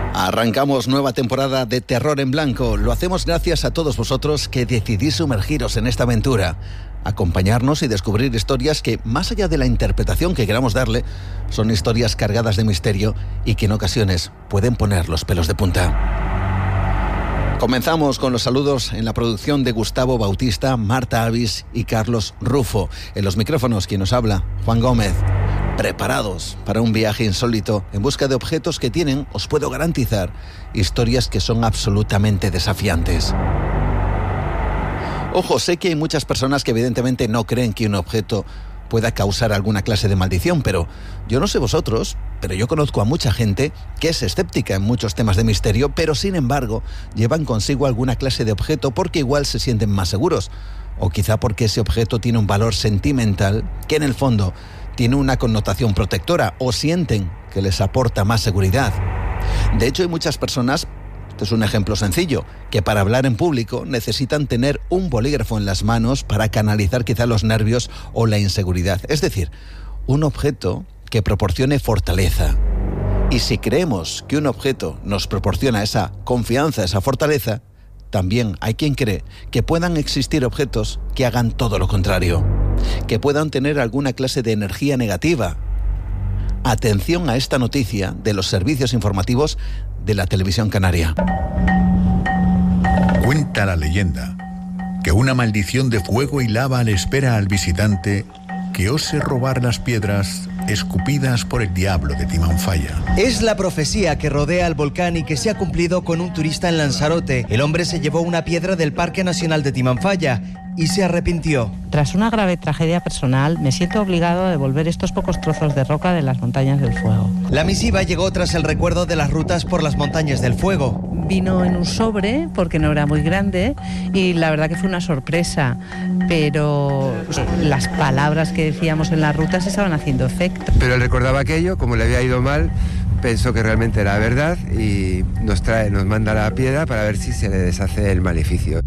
Arrancamos nueva temporada de Terror en Blanco. Lo hacemos gracias a todos vosotros que decidís sumergiros en esta aventura, acompañarnos y descubrir historias que, más allá de la interpretación que queramos darle, son historias cargadas de misterio y que en ocasiones pueden poner los pelos de punta. Comenzamos con los saludos en la producción de Gustavo Bautista, Marta Avis y Carlos Rufo. En los micrófonos, quien nos habla, Juan Gómez. Preparados para un viaje insólito en busca de objetos que tienen, os puedo garantizar, historias que son absolutamente desafiantes. Ojo, sé que hay muchas personas que evidentemente no creen que un objeto pueda causar alguna clase de maldición, pero yo no sé vosotros, pero yo conozco a mucha gente que es escéptica en muchos temas de misterio, pero sin embargo llevan consigo alguna clase de objeto porque igual se sienten más seguros, o quizá porque ese objeto tiene un valor sentimental que en el fondo tiene una connotación protectora, o sienten que les aporta más seguridad. De hecho, hay muchas personas, este es un ejemplo sencillo, que para hablar en público necesitan tener un bolígrafo en las manos para canalizar quizá los nervios o la inseguridad. Es decir, un objeto que proporcione fortaleza. Y si creemos que un objeto nos proporciona esa confianza, esa fortaleza, también hay quien cree que puedan existir objetos que hagan todo lo contrario, que puedan tener alguna clase de energía negativa. Atención a esta noticia de los servicios informativos de la televisión canaria. Cuenta la leyenda que una maldición de fuego y lava le espera al visitante que ose robar las piedras escupidas por el diablo de Timanfaya. Es la profecía que rodea al volcán y que se ha cumplido con un turista en Lanzarote. El hombre se llevó una piedra del Parque Nacional de Timanfaya y se arrepintió. Tras una grave tragedia personal, me siento obligado a devolver estos pocos trozos de roca de las Montañas del Fuego. La misiva llegó tras el recuerdo de las rutas por las Montañas del Fuego. Vino en un sobre, porque no era muy grande, y la verdad que fue una sorpresa, pero las palabras que decíamos en las rutas estaban haciendo efecto. Pero él recordaba aquello, como le había ido mal, pensó que realmente era verdad y nos manda la piedra para ver si se le deshace el maleficio.